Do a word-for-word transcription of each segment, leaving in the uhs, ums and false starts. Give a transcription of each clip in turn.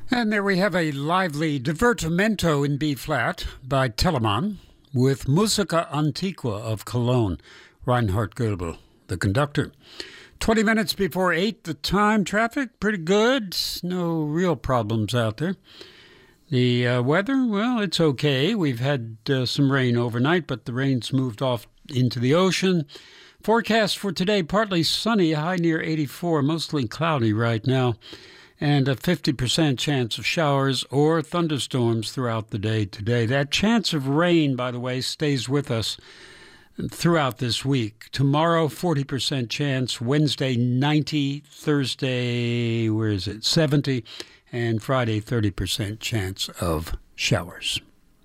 And there we have a lively divertimento in B-flat by Telemann with Musica Antiqua of Cologne, Reinhard Goebel, the conductor. twenty minutes before eight, the time. Traffic, pretty good. No real problems out there. The uh, weather, well, it's okay. We've had uh, some rain overnight, but the rain's moved off into the ocean. Forecast for today, partly sunny, high near eighty-four, mostly cloudy right now, and a fifty percent chance of showers or thunderstorms throughout the day today. That chance of rain, by the way, stays with us throughout this week. Tomorrow, forty percent chance. Wednesday, ninety. Thursday, where is it? seventy. And Friday, thirty percent chance of showers.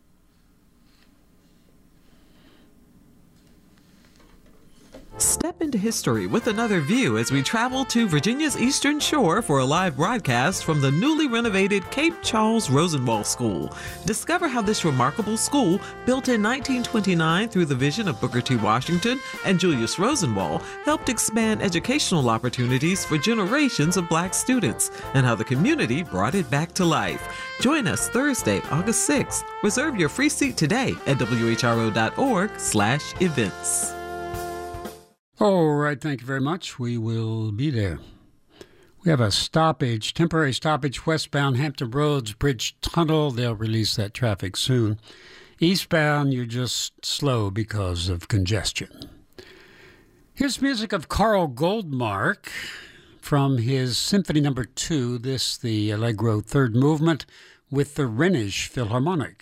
Step into history with another view as we travel to Virginia's Eastern Shore for a live broadcast from the newly renovated Cape Charles Rosenwald School. Discover how this remarkable school, built in nineteen twenty-nine through the vision of Booker T. Washington and Julius Rosenwald, helped expand educational opportunities for generations of Black students, and how the community brought it back to life. Join us Thursday, August sixth. Reserve your free seat today at W H R O dot org slash events. All right, thank you very much. We will be there. We have a stoppage, temporary stoppage, westbound Hampton Roads Bridge Tunnel. They'll release that traffic soon. Eastbound, you're just slow because of congestion. Here's music of Carl Goldmark from his Symphony Number Two. This, the Allegro Third Movement, with the Rhenish Philharmonic.